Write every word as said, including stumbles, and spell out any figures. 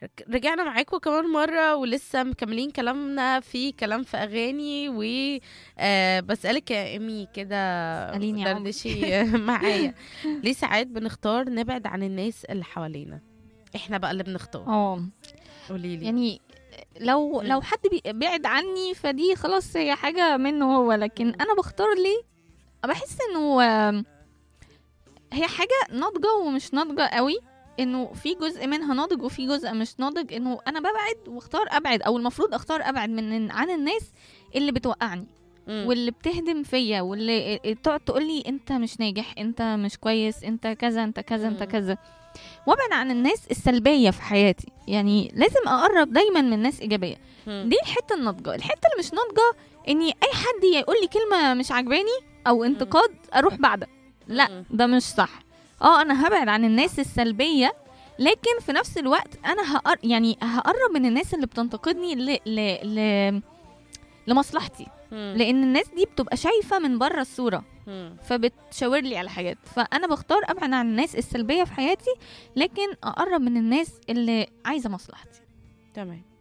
رجعنا معاكم كمان مرة ولسه مكملين كلامنا في كلام في أغاني و آه بسألك يا إيمي كده، قالين يا عمر. دردشي معايا. ليه ساعات بنختار نبعد عن الناس اللي حوالينا؟ احنا بقى اللي بنختار. اه قوليلي. يعني لو مم. لو حد بي- بعد عني فدي خلاص هي حاجة منه هو، لكن مم. انا بختار ليه؟ بحس انه آم، هي حاجة ناضجة ومش ناضجة قوي، انه في جزء منها ناضج وفي جزء مش ناضج، انه انا ببعد واختار ابعد، او المفروض اختار ابعد من عن الناس اللي بتوقعني مم. واللي بتهدم فيا واللي تقعد تقولي انت مش ناجح، انت مش كويس، انت كذا انت كذا انت مم. كذا. وابعد عن الناس السلبيه في حياتي، يعني لازم اقرب دايما من ناس ايجابيه. مم. دي الحته الناضجه. الحته اللي مش ناضجه اني اي حد يقول لي كلمه مش عجباني او انتقاد اروح بعدها. لا، مم. ده مش صح. اه انا هبعد عن الناس السلبيه، لكن في نفس الوقت انا هقر... يعني هقرب من الناس اللي بتنتقدني ل... ل... ل... لمصلحتي، مم. لان الناس دي بتبقى شايفه من بره الصوره مم. فبتشاور لي على حاجات. فانا بختار ابعد عن الناس السلبيه في حياتي، لكن اقرب من الناس اللي عايزه مصلحتي. تمام.